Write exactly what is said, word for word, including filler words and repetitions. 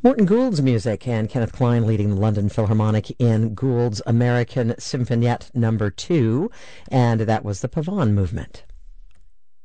Morton Gould's music and Kenneth Klein leading the London Philharmonic in Gould's American Symphoniette Number Two, and that was the Pavane Movement.